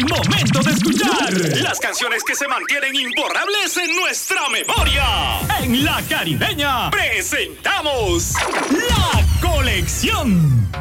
Momento de escuchar las canciones que se mantienen imborrables en nuestra memoria. En La Caribeña presentamos La Colección.